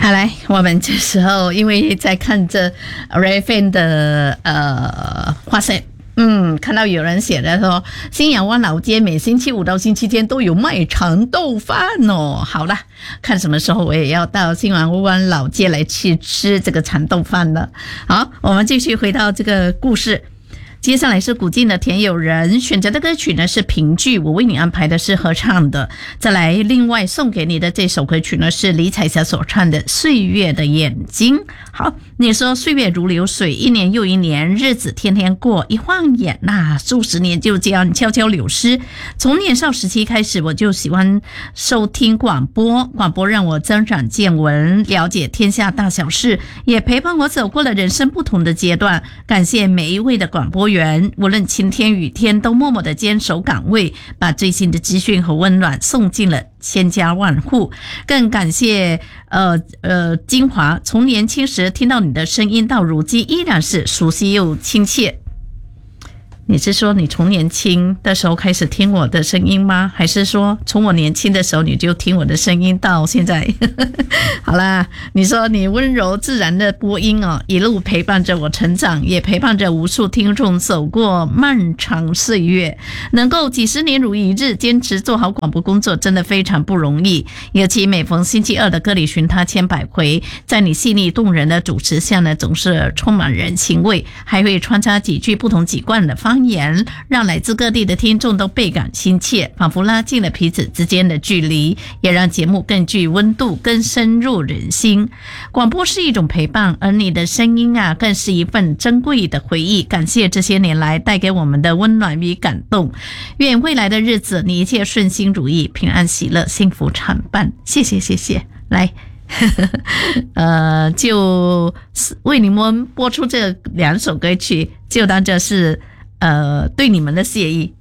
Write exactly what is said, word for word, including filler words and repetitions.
好来，我们这时候因为在看着 Rayfan 的呃画线。嗯，看到有人写的说，新阳湾老街每星期五到星期天都有卖长豆饭哦。好了，看什么时候我也要到新阳湾老街来去吃这个长豆饭了。好，我们继续回到这个故事。接下来是古晋的田有人选择的歌曲呢是评剧，我为你安排的是合唱的。再来另外送给你的这首歌曲呢是李彩霞所唱的岁月的眼睛。好，你说岁月如流水，一年又一年，日子天天过，一晃眼那、啊、数十年就这样悄悄流失。从年少时期开始，我就喜欢收听广播，广播让我增长见闻，了解天下大小事，也陪伴我走过了人生不同的阶段。感谢每一位的广播员，无论晴天雨天都默默的坚守岗位，把最新的资讯和温暖送进了千家万户。更感谢呃呃金华，从年轻时听到你的声音到如今依然是熟悉又亲切。你是说你从年轻的时候开始听我的声音吗？还是说从我年轻的时候你就听我的声音到现在？好啦，你说你温柔自然的播音哦，一路陪伴着我成长，也陪伴着无数听众走过漫长岁月。能够几十年如一日坚持做好广播工作，真的非常不容易。尤其每逢星期二的歌里寻他千百回，在你细腻动人的主持下呢，总是充满人情味，还会穿插几句不同籍贯的方言，让来自各地的听众都倍感亲切，仿佛拉近了彼此之间的距离，也让节目更具温度，更深入人心。广播是一种陪伴，而你的声音啊，更是一份珍贵的回忆。感谢这些年来带给我们的温暖与感动，愿未来的日子你一切顺心如意，平安喜乐，幸福常伴。谢谢谢谢。来呃，就为你们播出这两首歌曲，就当这是呃对你们的谢意。